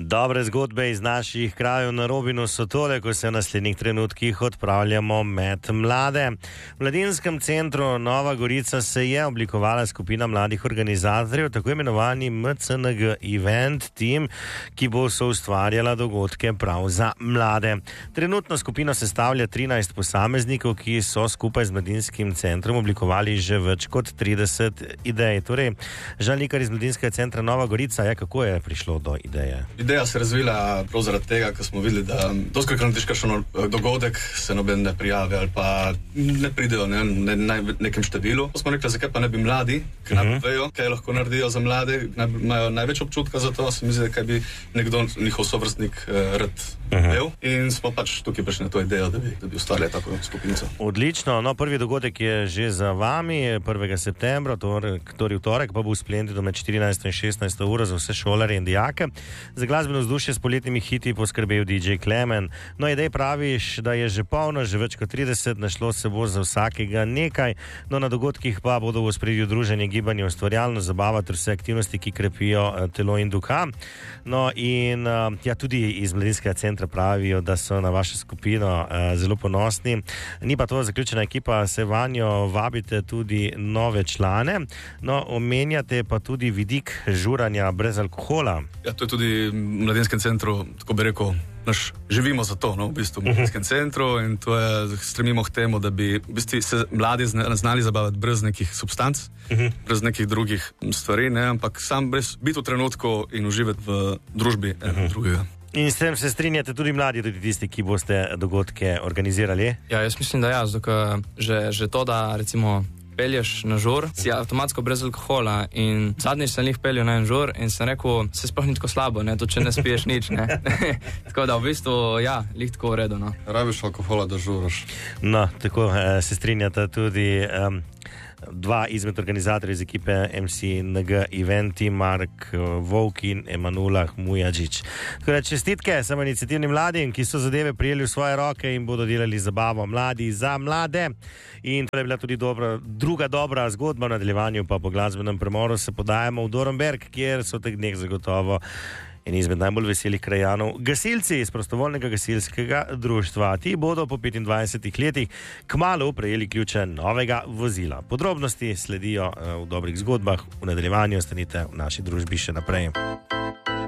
Dobre zgodbe iz naših krajev na Robinu so tole, ko se v naslednjih trenutkih odpravljamo med mlade. V Mladinskem centru Nova Gorica se je oblikovala skupina mladih organizatorjev, tako imenovani MCNG Event Team, ki bo soustvarjala dogodke prav za mlade. Trenutno skupino sestavlja 13 posameznikov, ki so skupaj z Mladinskim centrom oblikovali že več kot 30 idej. Torej, Žalikar iz Mladinskega centra Nova Gorica, kako je prišlo do ideje? Ideja se je razvila prav zaradi tega, ker smo videli, da doskrat narediš kakšen dogodek, se noben ne prijavi ali pa ne pridejo nekem številu. Pa smo rekli, zakaj pa ne bi mladi, ki najbolj vejo, kaj lahko naredijo za mlade, imajo največ občutka za to, se mi zdi, kaj bi nekdo njihov sovrstnik rad vel. In smo pač tukaj prišli na to idejo, da bi ustvarjali tako skupinico. Odlično, prvi dogodek je že za vami, 1. septembra, torej v torek, pa bo v Splendidu med 14 in 16 uro za vse šolarje in dijake. Za glasbeno vzdušje s poletnimi hiti poskrbel DJ Klemen. Idej praviš, da je že polno, že več kot 30, našlo se bo za vsakega nekaj, na dogodkih pa bodo v ospredju druženje, gibanje, ustvarjalno, zabava ter vse aktivnosti, ki krepijo telo in duha. Tudi iz Mladinskega centra pravijo, da so na vašo skupino zelo ponosni. Ni pa to zaključena ekipa, se vanjo vabite tudi nove člane. Omenjate pa tudi vidik žuranja brez alkohola. Ja, to je tudi v Mladinskem centru, tako bi rekel, živimo za to, v bistvu v Mladinskem centru, in to je, stremimo k temu, da bi v bistvu se mladi znali zabavati brez nekih substanc, brez nekih drugih stvari, ampak sam brez biti v trenutku in uživati v družbi drugega. In s tem se strinjate tudi mladi, tudi tisti, ki boste dogodke organizirali? Ja, jaz mislim, da že to, da recimo pelješ na žur, si avtomatsko brez alkohola, in zadnjič sem jih peljal na en žur in sem rekel, se sploh ni tako slabo, to če ne spiješ nič, Tako da v bistvu, lih tako v redu, Rabiš alkohola, da žuraš. Tako se strinjata tudi dva izmed organizatorjev iz ekipe MCNG Eventi, Mark Vovk in Emanuela Hmujadžič. Čestitke samo iniciativnim mladim, ki so zadeve prijeli v svoje roke in bodo delali zabavo mladi za mlade. In to je bila tudi druga dobra zgodba. V nadaljevanju pa po glasbenem premoru se podajamo v Dornberk, kjer so v teh dneh zagotovo en izmed najbolj veselih krajanov gasilci iz prostovoljnega gasilskega društva. Ti bodo po 25 letih kmalu prejeli ključe novega vozila. Podrobnosti sledijo v dobrih zgodbah. V nadaljevanju ostanite v naši družbi še naprej.